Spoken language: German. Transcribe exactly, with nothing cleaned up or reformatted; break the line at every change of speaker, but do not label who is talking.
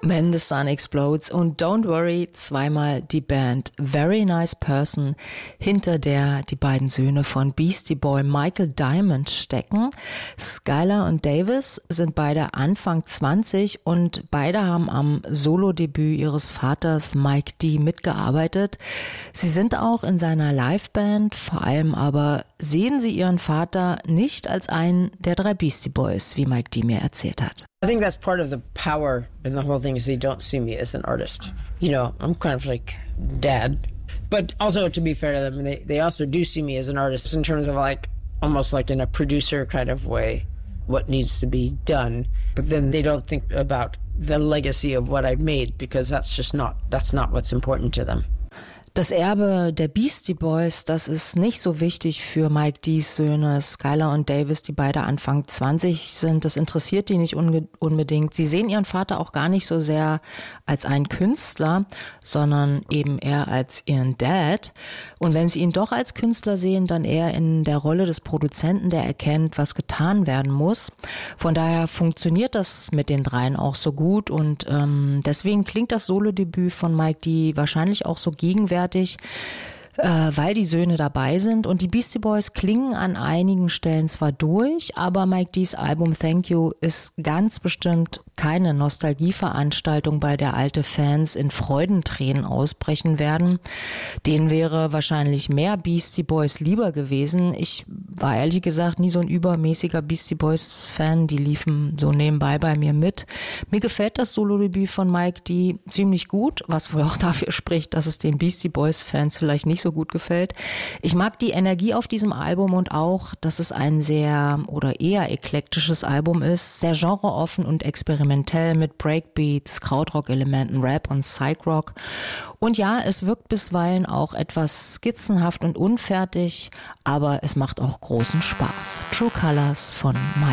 When the Sun Explodes und Don't Worry, zweimal die Band Very Nice Person, hinter der die beiden Söhne von Beastie Boy Michael Diamond stecken. Skylar und Davis sind beide Anfang zwanzig und beide haben am Solo-Debüt ihres Vaters Mike D. mitgearbeitet. Sie sind auch in seiner Liveband, vor allem aber sehen sie ihren Vater nicht als einen der drei Beastie Boys, wie Mike D. mir erzählt hat.
I think that's part of the power in the whole thing is they don't see me as an artist. You know, I'm kind of like dad. But also, to be fair to them, they, they also do see me as an artist in terms of like, almost like in a producer kind of way, what needs to be done. But then they don't think about the legacy of what I've made because that's just not, that's not what's important to them.
Das Erbe der Beastie Boys, das ist nicht so wichtig für Mike D's Söhne Skylar und Davis, die beide Anfang zwanzig sind. Das interessiert die nicht unge- unbedingt. Sie sehen ihren Vater auch gar nicht so sehr als einen Künstler, sondern eben eher als ihren Dad. Und wenn sie ihn doch als Künstler sehen, dann eher in der Rolle des Produzenten, der erkennt, was getan werden muss. Von daher funktioniert das mit den dreien auch so gut und ähm, deswegen klingt das Solodebüt von Mike D wahrscheinlich auch so gegenwärtig, Äh, weil die Söhne dabei sind und die Beastie Boys klingen an einigen Stellen zwar durch, aber Mike D's Album Thank You ist ganz bestimmt keine Nostalgieveranstaltung, bei der alte Fans in Freudentränen ausbrechen werden. Denen wäre wahrscheinlich mehr Beastie Boys lieber gewesen. Ich war ehrlich gesagt nie so ein übermäßiger Beastie Boys Fan, die liefen so nebenbei bei mir mit. Mir gefällt das Solodebüt von Mike D ziemlich gut, was wohl auch dafür spricht, dass es den Beastie Boys Fans vielleicht nicht so gut gefällt. Ich mag die Energie auf diesem Album und auch, dass es ein sehr oder eher eklektisches Album ist, sehr genreoffen und experimentell mit Breakbeats, Krautrock-Elementen, Rap und Psych-Rock. Und ja, es wirkt bisweilen auch etwas skizzenhaft und unfertig, aber es macht auch großen Spaß. True Colors von Mike